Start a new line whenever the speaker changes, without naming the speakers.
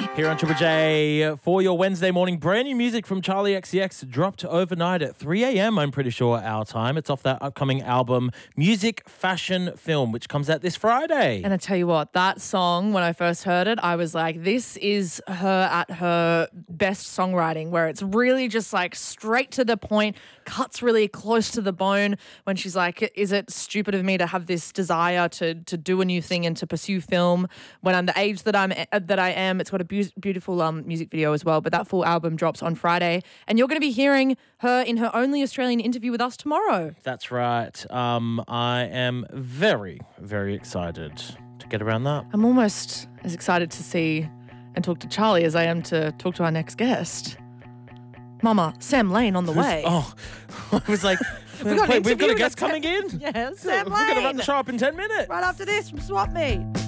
Here on Triple J for your Wednesday morning. Brand new music from Charlie XCX dropped overnight at 3 a.m, I'm pretty sure, our time. It's off that upcoming album, Music, Fashion, Film, which comes out this Friday.
And I tell you what, that song, when I first heard it, I was like, this is her at her best songwriting, where it's really just like straight to the point, cuts really close to the bone when she's like, is it stupid of me to have this desire to do a new thing and to pursue film when I'm the age that I am. It's got a beautiful music video as well, but that full album drops on Friday, and you're going to be hearing her in her only Australian interview with us tomorrow.
That's right. I am very, very excited to get around that.
I'm almost as excited to see and talk to Charlie as I am to talk to our next guest. Mama, Sam Lane on the way.
Oh, I was like, we've got a guest coming in?
Yeah, Sam Lane.
We're going to run the show up in 10 minutes.
Right after this from Swap Meet.